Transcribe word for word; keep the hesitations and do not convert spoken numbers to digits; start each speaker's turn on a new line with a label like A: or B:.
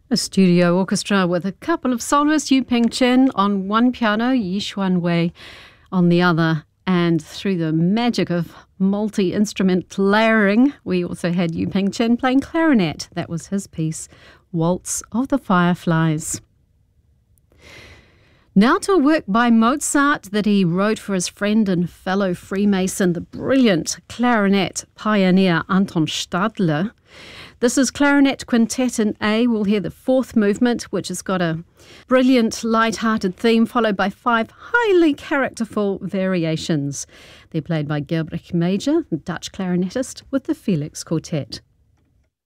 A: A studio orchestra with a couple of soloists, Yu Peng Chen on one piano, Yi Xuan Wei on the other. And through the magic of multi-instrument layering, we also had Yu Peng Chen playing clarinet. That was his piece, Waltz of the Fireflies. Now to a work by Mozart that he wrote for his friend and fellow Freemason, the brilliant clarinet pioneer Anton Stadler. This is Clarinet Quintet in A. We'll hear the fourth movement, which has got a brilliant, light-hearted theme, followed by five highly characterful variations. They're played by Gerbrecht Major, the Dutch clarinetist, with the Felix Quartet.